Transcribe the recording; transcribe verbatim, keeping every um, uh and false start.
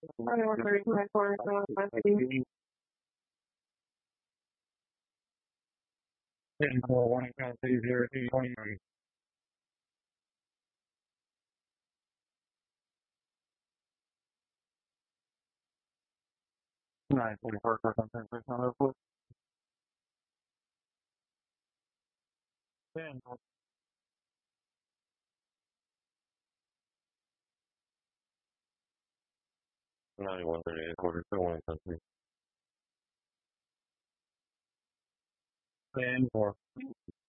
Ninety-one thirty, ninety-four, five fifty. Ten four one eight three zero two twenty nine. Nine forty four something six hundred foot. Ten ninety one thirty eight quarter two one country. Ten four.